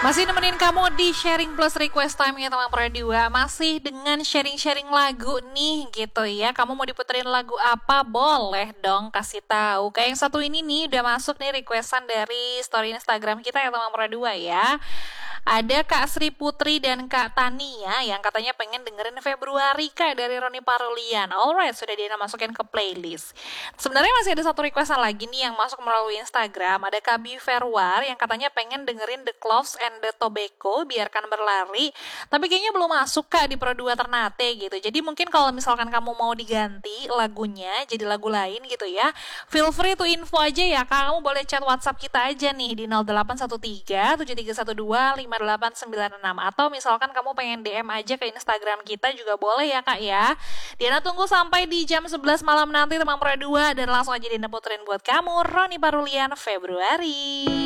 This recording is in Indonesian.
Masih nemenin kamu di Sharing Plus Request Time ya teman Pro 2. Masih dengan sharing-sharing lagu nih gitu ya. Kamu mau diputerin lagu apa? Boleh dong kasih tahu. Kayak yang satu ini nih udah masuk nih requestan dari story Instagram kita ya teman Pro 2 ya. Ada Kak Sri Putri dan Kak Tania yang katanya pengen dengerin Februari Kak dari Roni Parulian. Alright, sudah dia masukin ke playlist. Sebenarnya masih ada satu requestan lagi nih yang masuk melalui Instagram. Ada Kabi Ferwar yang katanya pengen dengerin The Cloves and the Tobacco, Biarkan Berlari. Tapi kayaknya belum masuk Kak di Pro 2 Ternate gitu. Jadi mungkin kalau misalkan kamu mau diganti lagunya jadi lagu lain gitu ya, feel free to info aja ya Kak. Kamu boleh chat WhatsApp kita aja nih di 0813 7312 5896 atau misalkan kamu pengen DM aja ke Instagram kita juga boleh ya Kak ya. Diana tunggu sampai di jam 11 malam nanti teman Pro 2 dan langsung aja Diana puterin buat kamu Roni Parulian Februari.